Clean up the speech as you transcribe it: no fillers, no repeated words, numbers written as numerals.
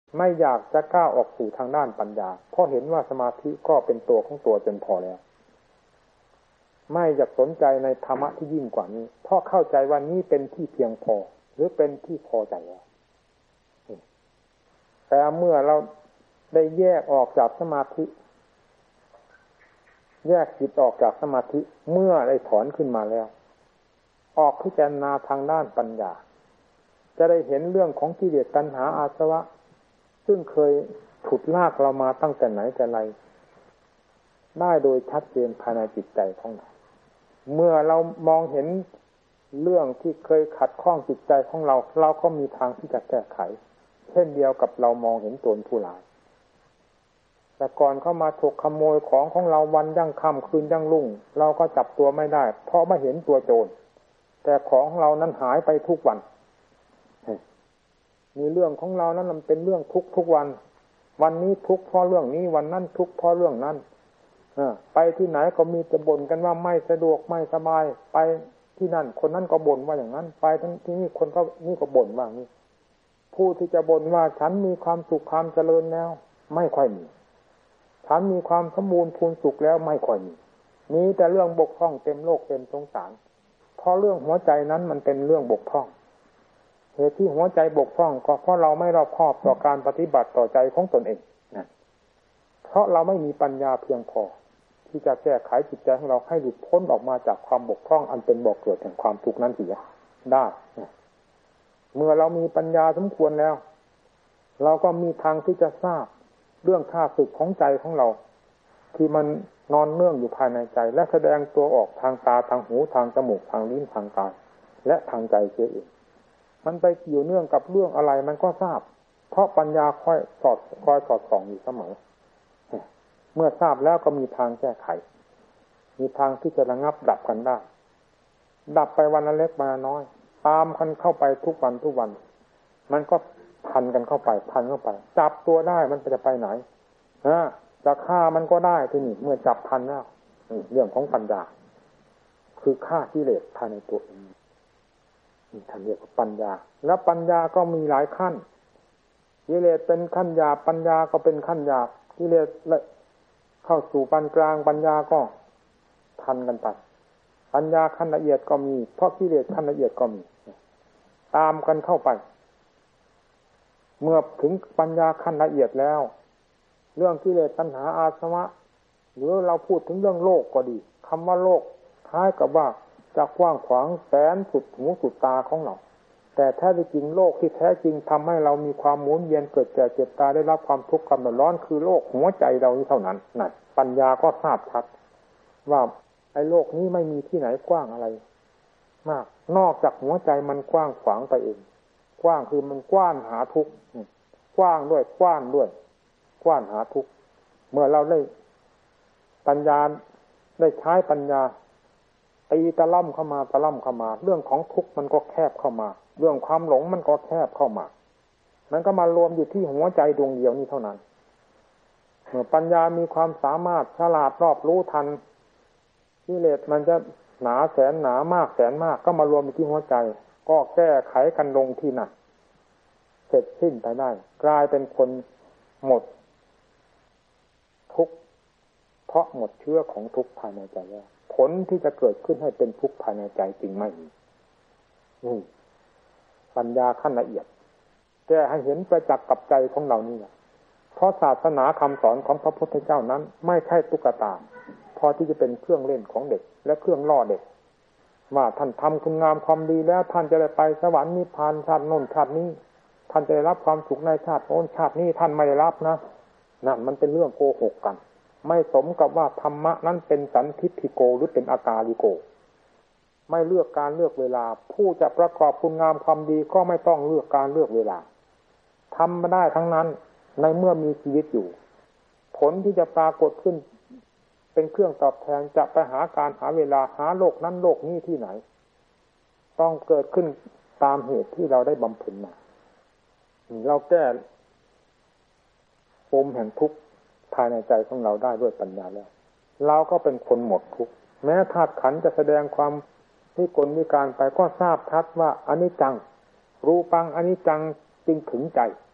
ไม่อยากจะก้าวออกสู่ทางด้านปัญญาเพราะเห็นว่าสมาธิก็เป็นตัวของตัวจนพอแล้วไม่อยากสนใจในธรรมะที่ยิ่งกว่านี้เพราะเข้าใจว่านี้เป็นที่เพียงพอหรือเป็นที่พอใจแล้วแต่เมื่อเราได้แยกออกจากสมาธิแยกจิตออกจากสมาธิเมื่อได้ถอนขึ้นมาแล้วออกพิจารณาทางด้านปัญญาจะได้เห็นเรื่องของกิเลสตัณหาอาสวะซึ่งเคยฉุดลากเรามาตั้งแต่ไหนแต่ไรได้โดยชัดเจนภายในจิตใจของเราเมื่อเรามองเห็นเรื่องที่เคยขัดข้องจิตใจของเราเราก็มีทางที่จะแก้ไขเช่นเดียวกับเรามองเห็นโจรผู้ร้ายแต่ก่อนเข้ามาฉกขโมยของเราวันยั่งค่ำคืนยั่งรุ่งเราก็จับตัวไม่ได้เพราะไม่เห็นตัวโจรแต่ของเรานั้นหายไปทุกวันมีเรื่องของเรานั้นมันเป็นเรื่องทุกวันวันนี้ทุกข์เพราะเรื่องนี้วันนั้นทุกข์เพราะเรื่องนั้นไปที่ไหนก็มีแต่บ่นกันว่าไม่สะดวกไม่สบายไปที่นั่นคนนั้นก็บ่นว่าอย่างนั้นไปที่นี่คนก็นี่ก็บ่นว่านี่ผู้ที่จะบ่นว่าฉันมีความสุขความเจริญแล้วไม่ค่อยมีฉันมีความสมบูรณ์พูนสุขแล้วไม่ค่อยมีแต่เรื่องบกพร่องเต็มโลกเต็มสงสารเพราะเรื่องหัวใจนั้นมันเป็นเรื่องบกพร่องเหตุที่หัวใจบกพร่องก็เพราะเราไม่รอบคอบต่อการปฏิบัติต่อใจของตนเองนะเพราะเราไม่มีปัญญาเพียงพอที่จะแก้ไขจิตใจของเราให้หลุดพ้นออกมาจากความบกพร่องอันเป็นบ่อเกิดแห่งความทุกข์นั้นเสียได้เมื่อเรามีปัญญาสมควรแล้วเราก็มีทางที่จะทราบเรื่องข้าศึกของใจของเราที่มันนอนเนื่องอยู่ภายในใจและแสดงตัวออกทางตาทางหูทางจมูกทางลิ้นทางกายและทางใจเสียเองมันไปเกี่ยวเนื่องกับเรื่องอะไรมันก็ทราบเพราะปัญญาคอยสอดส่องอยู่เสมอเมื่อทราบแล้วก็มีทางแก้ไขมีทางที่จะระงับดับกันได้ดับไปวันละเล็กวันละน้อยตามกันเข้าไปทุกวันมันก็พันกันเข้าไปจับตัวได้มันจะไปไหนจะฆ่ามันก็ได้ที่นี่เมื่อจับพันแล้วเรื่องของปัญญาคือฆ่ากิเลสภายในตัวเองนี่ท่านเรียกว่าปัญญาแล้วปัญญาก็มีหลายขั้นกิเลสเป็นขั้นหยาบปัญญาก็เป็นขั้นหยาบกิเลสเข้าสู่ปานกลางปัญญาก็ทันกันไปปัญญาขั้นละเอียดก็มีเพราะกิเลสขั้นละเอียดก็มีตามกันเข้าไปเมื่อถึงปัญญาขั้นละเอียดแล้วเรื่องกิเลสตัณหาอาสวะหรือเราพูดถึงเรื่องโลกก็ดีคำว่าโลกคล้ายกับว่าจะกว้างขวางแสนสุดหูสุดตาของเราแต่แท้จริงโลกที่แท้จริงทำให้เรามีความหมุนเวียนเกิดแก่เจ็บตายได้รับความทุกข์ความเดือดร้อนคือโลกหัวใจเรานี้เท่านั้นนั่นปัญญาก็ทราบชัดว่าไอ้โลกนี้ไม่มีที่ไหนกว้างอะไรมากนอกจากหัวใจมันกว้างขวางไปเองกว้างคือมันกว้านหาทุกข์กว้างด้วยกว้านด้วยกว้านหาทุกข์เมื่อเราได้ปัญญาได้ใช้ปัญญาตีตะล่ำเข้ามาเรื่องของทุกข์มันก็แคบเข้ามาเรื่องความหลงมันก็แคบเข้ามามันก็มารวมอยู่ที่หัวใจดวงเดียวนี้เท่านั้นเมื่อปัญญามีความสามารถฉลาดรอบรู้ทันกิเลสมันจะหนาแสนหนามากแสนมากก็มารวมอยู่ที่หัวใจก็แก้ไขกันลงที่นั่นเสร็จสิ้นไปได้กลายเป็นคนหมดทุกข์เพราะหมดเชื้อของทุกข์ภายในใจแล้วผลที่จะเกิดขึ้นให้เป็นทุกข์ภายในใจจริงไม่มีปัญญาขั้นละเอียดแก้ให้เห็นประจักษ์กับใจของเรานี่เพราะศาสนาคำสอนของพระพุทธเจ้านั้นไม่ใช่ตุ๊กตาพอที่จะเป็นเครื่องเล่นของเด็กและเครื่องล่อเด็กว่าท่านทำคุณงามความดีแล้วท่านจะได้ไปสวรรค์นิพพานชาติโน้นชาตินี้ท่านจะได้รับความสุขในชาติโน้นชาตินี้ท่านไม่ได้รับนะนั่นมันเป็นเรื่องโกหกกันไม่สมกับว่าธรรมะนั้นเป็นสันทิฏฐิโกหรือเป็นอากาลิโกไม่เลือกการเลือกเวลาผู้จะประกอบคุณงามความดีก็ไม่ต้องเลือกการเลือกเวลาทำมาได้ทั้งนั้นในเมื่อมีชีวิตอยู่ผลที่จะปรากฏขึ้นเป็นเครื่องตอบแทนจะไปหาการหาเวลาหาโลกนั้นโลกนี้ที่ไหนต้องเกิดขึ้นตามเหตุที่เราได้บำเพ็ญมาเราแก้ปมแห่งทุกข์ภายในใจของเราได้ด้วยปัญญาแล้วเราก็เป็นคนหมดทุกข์แม้ธาตุขันธ์จะแสดงความวิกลวิการไปก็ทราบชัดว่าอนิจจังรูปังอนิจจังจึงถึงใจ